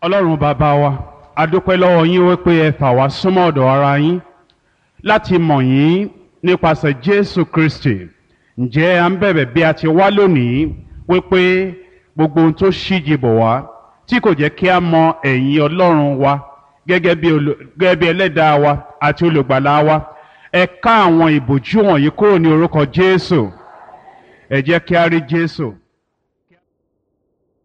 Ọlọ́run bàbá wa, a dúpẹ́ lọ́wọ́ yín wípé ẹ fà wá súnmọ́ ọ̀dọ̀ ara yín láti mọ̀ yín nípasẹ̀ Jésù Kristi. Ǹjẹ́ à ń bẹ̀bẹ̀ bí a ti wá lónìí wípé gbogbo ohun tó ṣíji bò wá tí kò jẹ́ kí a mọ ẹ̀yìn Ọlọ́run wa gẹ́gẹ́ bí ẹlẹ́dàá wa àti olùgbàlà wa, ẹ ká àwọn ìbòjú wọ̀nyí kúrò ní orúkọ Jésù. Ẹ jẹ́ kí a rí Jésù